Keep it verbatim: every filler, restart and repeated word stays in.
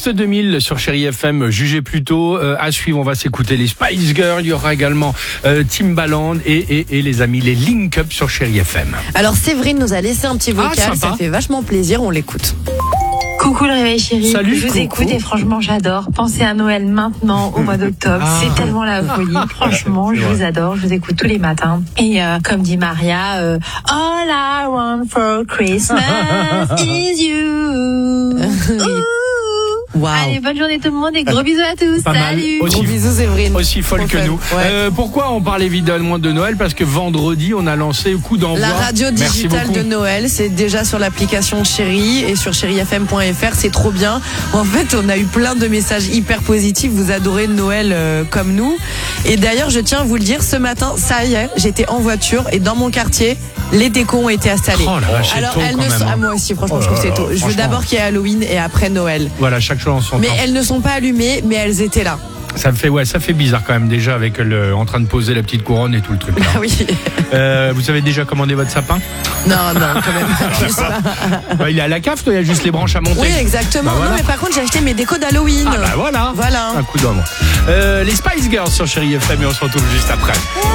Test deux mille sur Chérie F M, jugez plutôt. Euh, à suivre, on va s'écouter les Spice Girls. Il y aura également euh, Timbaland et, et, et les amis, les Link Up sur Chérie F M. Alors Séverine nous a laissé un petit vocal, Ah, ça fait vachement plaisir, on l'écoute. Coucou le réveil chéri, Salut, je vous coucou. écoute et franchement j'adore. Pensez à Noël maintenant au mois d'octobre, Ah. c'est tellement la folie. Franchement, je vous adore, je vous écoute tous les matins. Et euh, comme dit Maria, euh, All I want for Christmas is you. Ouh. Wow. Allez, bonne journée tout le monde et gros bisous à tous. Pas mal. Salut. Aussi- Gros bisous Séverine. Aussi folle Trop que fun. nous. Ouais. Euh, pourquoi on parle évidemment de Noël? Parce que vendredi, on a lancé le coup d'envoi. La radio Merci digitale beaucoup. de Noël, c'est déjà sur l'application Chérie et sur chérie f m point f r, c'est trop bien. En fait, on a eu plein de messages hyper positifs, vous adorez Noël euh, comme nous. Et d'ailleurs, je tiens à vous le dire, ce matin, ça y est, j'étais en voiture et dans mon quartier, les décos ont été installés. Oh la vache, c'est Alors, tôt elles quand ne même, sont... hein. ah, moi aussi, franchement, Oh je trouve que là c'est tôt. là, Je veux franchement. d'abord qu'il y ait Halloween et après Noël. Voilà, chaque chose en son Mais temps. elles ne sont pas allumées, mais elles étaient là. Ça me fait, ouais, ça fait bizarre quand même déjà avec le, en train de poser la petite couronne et tout le truc. Là. Ah oui. Euh, vous avez déjà commandé votre sapin? Non, non, quand même pas. Juste pas. Bah, il est à la cave, toi, il y a juste les branches à monter. Oui, exactement. Bah, voilà. Non, mais par contre, j'ai acheté mes décos d'Halloween. Ah bah voilà. Voilà. Un coup d'envoi. Euh, les Spice Girls sur Chérie F M et on se retrouve juste après.